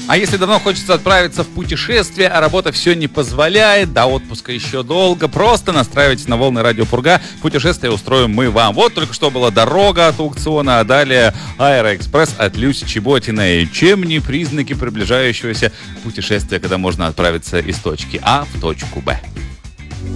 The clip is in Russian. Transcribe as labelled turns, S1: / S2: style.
S1: А если давно хочется отправиться в путешествие, а работа все не позволяет, до отпуска еще долго, просто настраивайтесь на волны Радио Пурга. Путешествие устроим мы вам. Вот только что была дорога от аукциона, а далее Аэроэкспресс от Люси Чеботиной. Чем не признаки приближающегося путешествия, когда можно отправиться из точки А в точку Б?